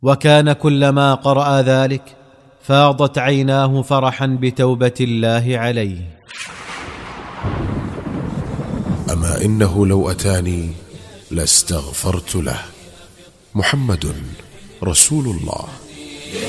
وكان كلما قرأ ذلك فاضت عيناه فرحا بتوبة الله عليه. أما إنه لو أتاني لاستغفرت له. محمد رسول الله.